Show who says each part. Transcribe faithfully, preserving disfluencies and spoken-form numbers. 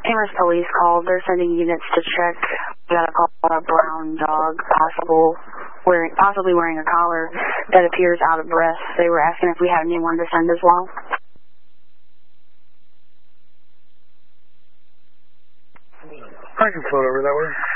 Speaker 1: Amherst police called. They're sending units to check. We got a call on a brown dog, possible wearing, possibly wearing a collar that appears out of breath. They were asking if we had anyone to send as well.
Speaker 2: I can float over that way.